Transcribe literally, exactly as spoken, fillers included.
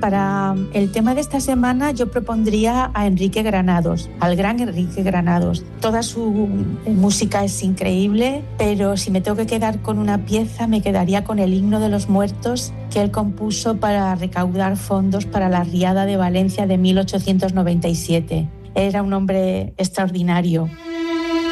para el tema de esta semana yo propondría a Enrique Granados, al gran Enrique Granados. Toda su música es increíble, pero si me tengo que quedar con una pieza, me quedaría con el Himno de los Muertos que él compuso para recaudar fondos para la Riada de Valencia de mil ochocientos noventa y siete. Era un hombre extraordinario.